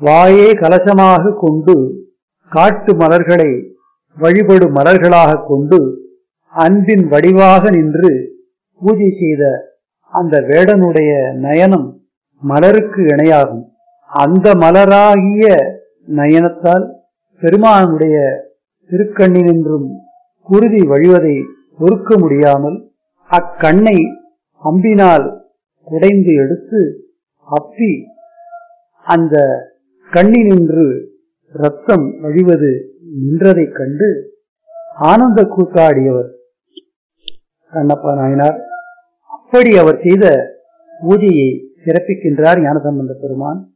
வாயே கலசமாக கொண்டு காட்டு மலர்களை வழிபடு மலர்களாக கொண்டு அன்பின் வடிவாக நின்று பூஜை செய்த அந்த வேடனுடைய நயனம் மலருக்கு இணையாகும். அந்த மலராகிய நயனத்தால் பெருமானுடைய திருக்கண்ணினின்றும் குருதி வழிவதை பொறுக்க முடியாமல் அக்கண்ணை அம்பினால் குடைந்து எடுத்து அப்பி அந்த கண்ணினின்று இரத்தம் வழிவது நின்றதைக் கண்டு ஆனந்த கூத்தாடியவர் கண்ணப்ப நாயனார். அப்படி அவர் செய்த பூஜையை சிறப்பிக்கின்றார் ஞானசம்பந்த பெருமான்.